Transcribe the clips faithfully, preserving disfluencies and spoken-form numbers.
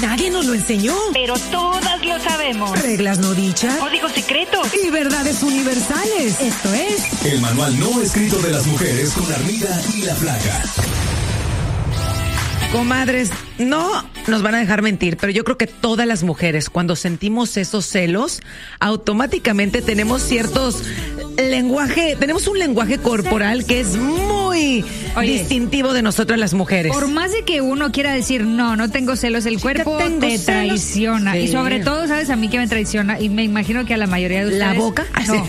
Nadie nos lo enseñó. Pero todas lo sabemos. Reglas no dichas. Código secreto. Y verdades universales. Esto es... El manual no escrito de las mujeres con Armida y la Flaca. Comadres, no nos van a dejar mentir, pero yo creo que todas las mujeres, cuando sentimos esos celos, automáticamente tenemos ciertos lenguaje, tenemos un lenguaje corporal que es muy Oye, distintivo de nosotras las mujeres. Por más de que uno quiera decir, no, no tengo celos, el cuerpo te celos. traiciona. Sí. Y sobre todo, ¿sabes? A mí que me traiciona, y me imagino que a la mayoría de ustedes... ¿La boca?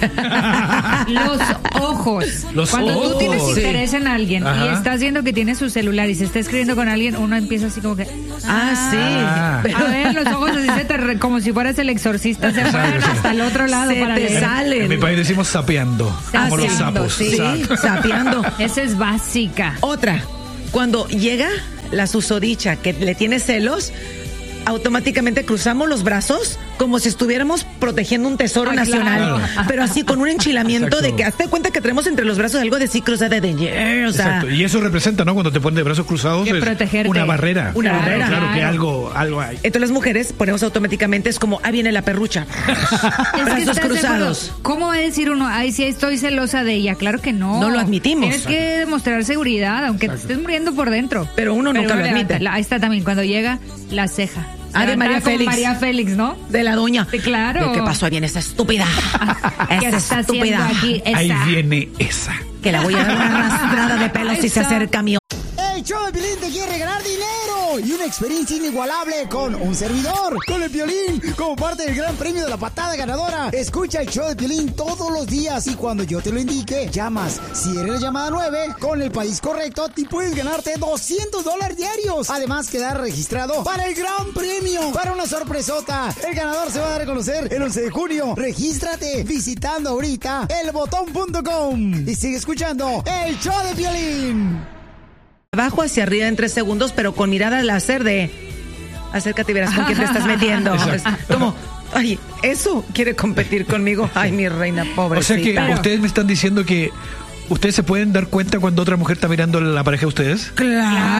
No. Los ojos. Los Cuando ojos. tú tienes interés sí. en alguien Ajá. y estás viendo que tiene su celular y se está escribiendo con alguien, uno empieza así como que... Ah, sí. Ah. A ver, los ojos así se te re, como si fueras el exorcista, se fueran hasta el otro lado se para te leer. salen. En mi país decimos sapeando, Ah, como sí, los sapos. Sí, Sa- sapeando. Esa es básica. Otra, cuando llega la susodicha que le tiene celos, automáticamente cruzamos los brazos como si estuviéramos protegiendo un tesoro Ay, nacional. claro. Pero así con un enchilamiento Exacto. de que hazte cuenta que tenemos entre los brazos algo de sí cruzada de yeah, o sea, Exacto. Y eso representa, ¿no? Cuando te ponen de brazos cruzados, Que es protegerte. una barrera. Una Claro, barrera. Claro, que Claro. algo, algo hay. entonces las mujeres ponemos automáticamente, es como, ah, viene la perrucha. Es que Brazos estás de cruzados. acuerdo. ¿Cómo va a decir uno, ay, sí, estoy celosa de ella? Claro que no. No lo admitimos. Tienes que demostrar seguridad, aunque te estés muriendo por dentro. Pero uno nunca lo levanta. admite. La- Ahí está también, cuando llega la ceja. Ah, de Levantada María con Félix. María Félix, ¿no? De la doña. Sí, claro. ¿De qué pasó? Ahí viene esa estúpida. ¿Qué Esa está haciendo estúpida. aquí Ahí esa? viene esa. Que la voy a dar una arrastrada de pelos si se Esa. acerca a mí. El show de Piolín te quiere regalar dinero y una experiencia inigualable con un servidor, con el Piolín, como parte del gran premio de la patada ganadora. Escucha el show de Piolín todos los días y cuando yo te lo indique, llamas. Si eres la llamada nueve, con el país correcto, te puedes ganarte doscientos dólares diarios. Además, quedar registrado para el gran premio, para una sorpresota. El ganador se va a dar a conocer el once de junio. Regístrate visitando ahorita el botón punto com y sigue escuchando el show de Piolín. Abajo hacia arriba en tres segundos, pero con mirada láser de acércate y verás con quién te estás metiendo. Es como, ay, eso quiere competir conmigo. Ay, mi reina O sea que pobrecita. ustedes me están diciendo que ustedes se pueden dar cuenta cuando otra mujer está mirando la pareja de ustedes. Claro.